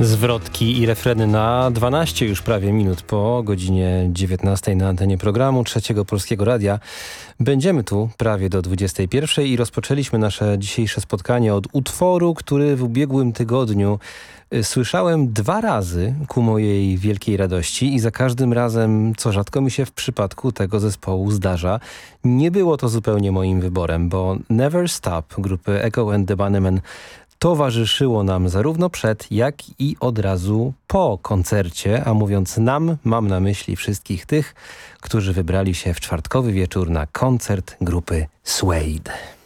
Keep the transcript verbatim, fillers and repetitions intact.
Zwrotki i refreny na dwanaście już prawie minut po godzinie dziewiętnastej na antenie programu Trzeciego Polskiego Radia. Będziemy tu prawie do dwudziestej pierwszej i rozpoczęliśmy nasze dzisiejsze spotkanie od utworu, który w ubiegłym tygodniu słyszałem dwa razy ku mojej wielkiej radości i za każdym razem, co rzadko mi się w przypadku tego zespołu zdarza, nie było to zupełnie moim wyborem, bo Never Stop grupy Echo and the Bunnymen towarzyszyło nam zarówno przed, jak i od razu po koncercie, a mówiąc nam, mam na myśli wszystkich tych, którzy wybrali się w czwartkowy wieczór na koncert grupy Suede.